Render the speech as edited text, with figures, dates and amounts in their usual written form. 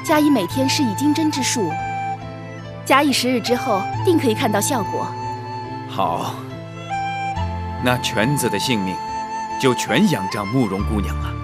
加以每天施以金针之术，假以10日之后，定可以看到效果。 好，那犬子的性命就全仰仗慕容姑娘了。